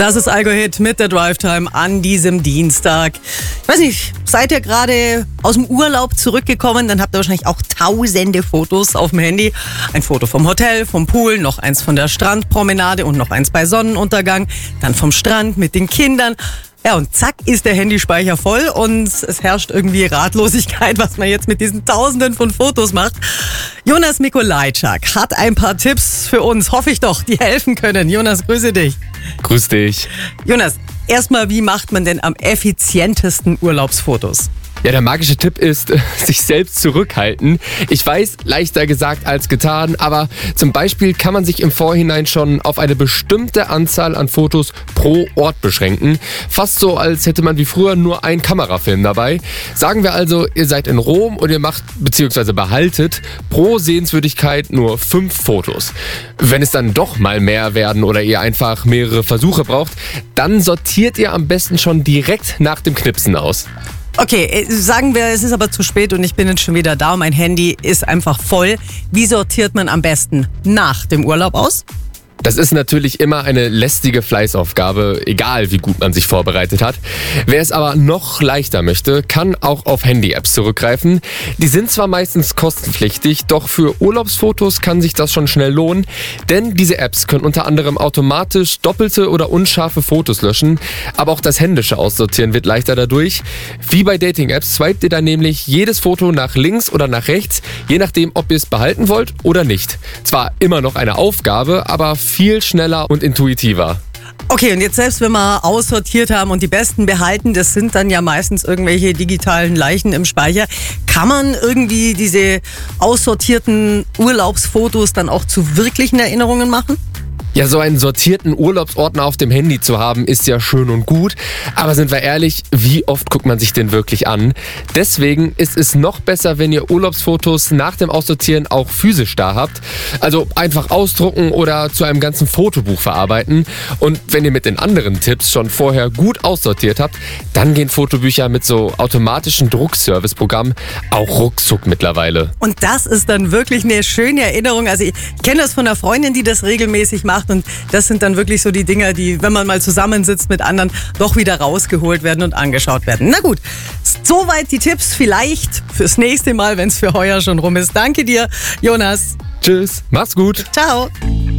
Das ist Algo-Hit mit der Drive-Time an diesem Dienstag. Ich weiß nicht, seid ihr gerade aus dem Urlaub zurückgekommen? Dann habt ihr wahrscheinlich auch tausende Fotos auf dem Handy. Ein Foto vom Hotel, vom Pool, noch eins von der Strandpromenade und noch eins bei Sonnenuntergang. Dann vom Strand mit den Kindern. Ja, und zack ist der Handyspeicher voll und es herrscht irgendwie Ratlosigkeit, was man jetzt mit diesen Tausenden von Fotos macht. Jonas Mikolajczak hat ein paar Tipps für uns, hoffe ich doch, die helfen können. Jonas, grüße dich. Grüß dich. Jonas, erstmal, wie macht man denn am effizientesten Urlaubsfotos? Ja, der magische Tipp ist, sich selbst zurückhalten. Ich weiß, leichter gesagt als getan, aber zum Beispiel kann man sich im Vorhinein schon auf eine bestimmte Anzahl an Fotos pro Ort beschränken. Fast so, als hätte man wie früher nur einen Kamerafilm dabei. Sagen wir also, ihr seid in Rom und ihr macht bzw. behaltet pro Sehenswürdigkeit nur 5 Fotos. Wenn es dann doch mal mehr werden oder ihr einfach mehrere Versuche braucht, dann sortiert ihr am besten schon direkt nach dem Knipsen aus. Okay, sagen wir, es ist aber zu spät und ich bin jetzt schon wieder da und mein Handy ist einfach voll. Wie sortiert man am besten nach dem Urlaub aus? Das ist natürlich immer eine lästige Fleißaufgabe, egal wie gut man sich vorbereitet hat. Wer es aber noch leichter möchte, kann auch auf Handy-Apps zurückgreifen. Die sind zwar meistens kostenpflichtig, doch für Urlaubsfotos kann sich das schon schnell lohnen, denn diese Apps können unter anderem automatisch doppelte oder unscharfe Fotos löschen, aber auch das händische Aussortieren wird leichter dadurch. Wie bei Dating-Apps swipet ihr dann nämlich jedes Foto nach links oder nach rechts, je nachdem, ob ihr es behalten wollt oder nicht. Zwar immer noch eine Aufgabe, aber viel schneller und intuitiver. Okay, und jetzt selbst wenn wir aussortiert haben und die besten behalten, das sind dann ja meistens irgendwelche digitalen Leichen im Speicher. Kann man irgendwie diese aussortierten Urlaubsfotos dann auch zu wirklichen Erinnerungen machen? Ja, so einen sortierten Urlaubsordner auf dem Handy zu haben, ist ja schön und gut. Aber sind wir ehrlich, wie oft guckt man sich den wirklich an? Deswegen ist es noch besser, wenn ihr Urlaubsfotos nach dem Aussortieren auch physisch da habt. Also einfach ausdrucken oder zu einem ganzen Fotobuch verarbeiten. Und wenn ihr mit den anderen Tipps schon vorher gut aussortiert habt, dann gehen Fotobücher mit so automatischen Druckservice-Programmen auch ruckzuck mittlerweile. Und das ist dann wirklich eine schöne Erinnerung. Also ich kenne das von einer Freundin, die das regelmäßig macht. Und das sind dann wirklich so die Dinger, die, wenn man mal zusammensitzt mit anderen, doch wieder rausgeholt werden und angeschaut werden. Na gut, soweit die Tipps. Vielleicht fürs nächste Mal, wenn es für heuer schon rum ist. Danke dir, Jonas. Tschüss, mach's gut. Ciao.